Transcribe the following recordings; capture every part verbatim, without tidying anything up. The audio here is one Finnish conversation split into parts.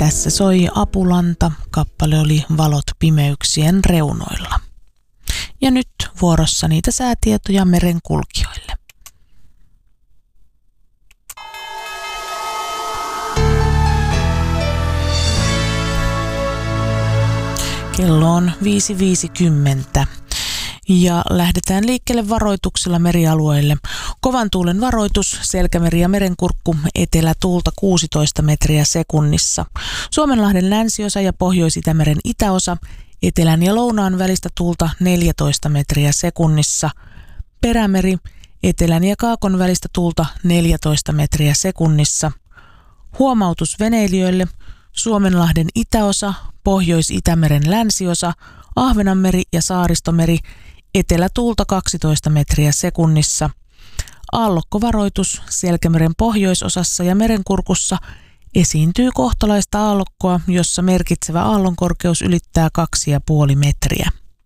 Tässä soi Apulanta, kappale oli Valot pimeyksien reunoilla. Ja nyt vuorossa niitä säätietoja merenkulkijoille. Kello on viisi viisikymmentä ja lähdetään liikkeelle varoituksella merialueille. Kovan tuulen varoitus, Selkämeri ja Merenkurkku, etelätuulta kuusitoista metriä sekunnissa. Suomenlahden länsiosa ja Pohjois-Itämeren itäosa, etelän ja lounaan välistä tuulta neljätoista metriä sekunnissa. Perämeri, etelän ja kaakon välistä tuulta neljätoista metriä sekunnissa. Huomautus veneilijöille, Suomenlahden itäosa, Pohjois-Itämeren länsiosa, Ahvenanmeri ja Saaristomeri, etelätuulta kaksitoista metriä sekunnissa. Aallokkovaroitus, Selkämeren pohjoisosassa ja Merenkurkussa esiintyy kohtalaista aallokkoa, jossa merkitsevä aallonkorkeus ylittää kaksi pilkku viisi metriä.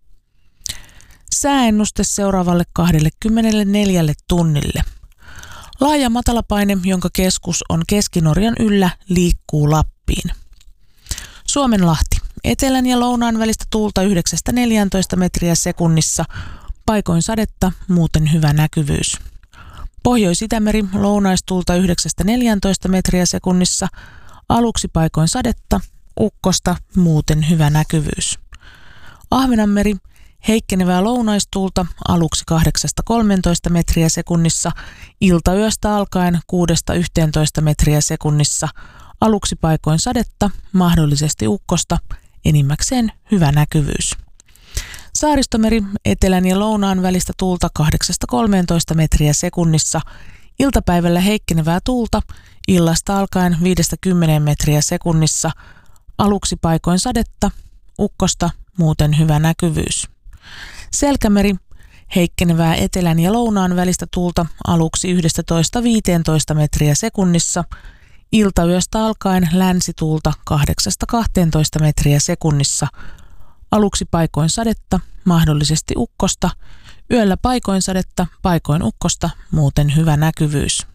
Sääennuste seuraavalle kaksikymmentäneljä tunnille. Laaja matalapaine, jonka keskus on Keski-Norjan yllä, liikkuu Lappiin. Suomenlahti. Etelän ja lounaan välistä tuulta yhdeksästä neljääntoista metriä sekunnissa, paikoin sadetta, muuten hyvä näkyvyys. Pohjois-Itämeri, lounaistuulta yhdeksästä neljääntoista metriä sekunnissa, aluksi paikoin sadetta, ukkosta, muuten hyvä näkyvyys. Ahvenanmeri, heikkenevää lounaistuulta, aluksi kahdeksasta kolmeentoista metriä sekunnissa, iltayöstä alkaen kuudesta yhteentoista metriä sekunnissa, aluksi paikoin sadetta, mahdollisesti ukkosta, enimmäkseen hyvä näkyvyys. Saaristomeri, etelän ja lounaan välistä tuulta kahdeksasta kolmeentoista metriä sekunnissa, iltapäivällä heikkenevää tuulta, illasta alkaen viidestä kymmeneen metriä sekunnissa, aluksi paikoin sadetta, ukkosta, muuten hyvä näkyvyys. Selkämeri, heikkenevää etelän ja lounaan välistä tuulta, aluksi yksitoista viisitoista metriä sekunnissa, iltayöstä alkaen länsituulta kahdeksasta kahteentoista metriä sekunnissa, aluksi paikoin sadetta, mahdollisesti ukkosta, yöllä paikoin sadetta, paikoin ukkosta, muuten hyvä näkyvyys.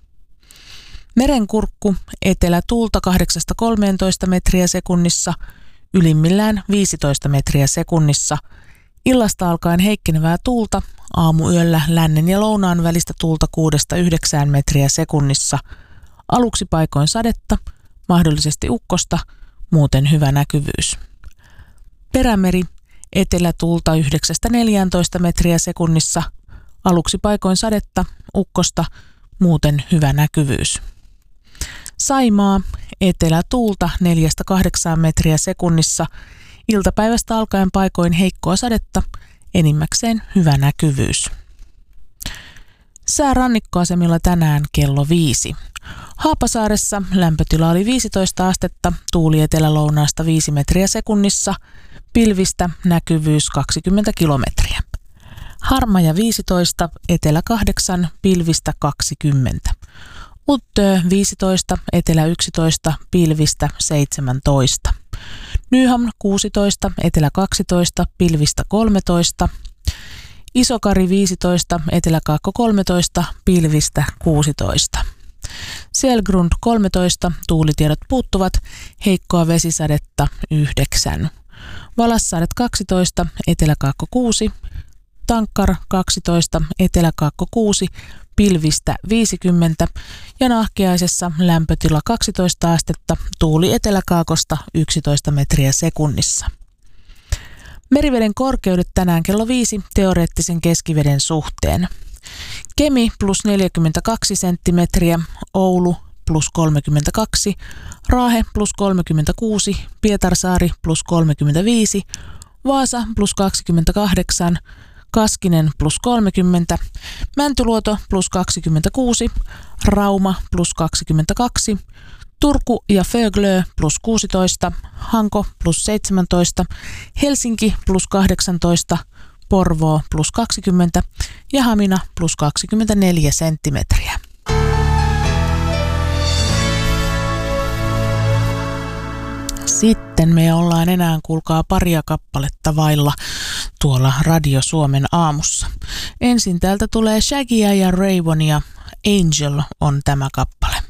Merenkurkku, etelätuulta kahdeksasta kolmeentoista metriä sekunnissa, ylimmillään viisitoista metriä sekunnissa, illasta alkaen heikkenevää tuulta, aamuyöllä lännen ja lounaan välistä tuulta kuudesta yhdeksään metriä sekunnissa, aluksi paikoin sadetta, mahdollisesti ukkosta, muuten hyvä näkyvyys. Perämeri, etelätuulta yhdeksästä neljääntoista metriä sekunnissa, aluksi paikoin sadetta, ukkosta, muuten hyvä näkyvyys. Saimaa, etelätuulta neljästä kahdeksaan metriä sekunnissa, iltapäivästä alkaen paikoin heikkoa sadetta, enimmäkseen hyvä näkyvyys. Sää rannikkoasemilla tänään kello viisi. Haapasaaressa lämpötila oli viisitoista astetta, tuuli etelä-lounaasta viisi metriä sekunnissa, pilvistä näkyvyys kaksikymmentä kilometriä. Harmaja viisitoista, etelä kahdeksan, pilvistä kaksikymmentä. Uttö viisitoista, etelä yksitoista, pilvistä seitsemäntoista. Nyham kuusitoista, etelä kaksitoista, pilvistä kolmetoista. Isokari viisitoista, eteläkaakko kolmetoista, pilvistä kuusitoista. Selgrund kolmetoista, tuulitiedot puuttuvat, heikkoa vesisadetta yhdeksän. Valassaaret kaksitoista, eteläkaakko kuusi, Tankkar kaksitoista, eteläkaakko kuusi, pilvistä viisikymmentä ja Nahkiaisessa lämpötila kaksitoista astetta, tuuli eteläkaakosta yksitoista metriä sekunnissa. Meriveden korkeudet tänään kello viisi teoreettisen keskiveden suhteen. Kemi plus neljäkymmentäkaksi senttimetriä, Oulu plus kolmekymmentäkaksi, Raahe plus kolmekymmentäkuusi, Pietarsaari plus kolmekymmentäviisi, Vaasa plus kaksikymmentäkahdeksan, Kaskinen plus kolmekymmentä, Mäntyluoto plus kaksikymmentäkuusi, Rauma plus kaksikymmentäkaksi, Turku ja Föglö plus kuusitoista, Hanko plus seitsemäntoista, Helsinki plus kahdeksantoista, Porvoo plus kaksikymmentä ja Hamina plus kaksikymmentäneljä senttimetriä. Sitten me ollaan enää, kuulkaa, paria kappaletta vailla tuolla Radio Suomen aamussa. Ensin täältä tulee Shaggyä ja Rayvonia, Angel on tämä kappale.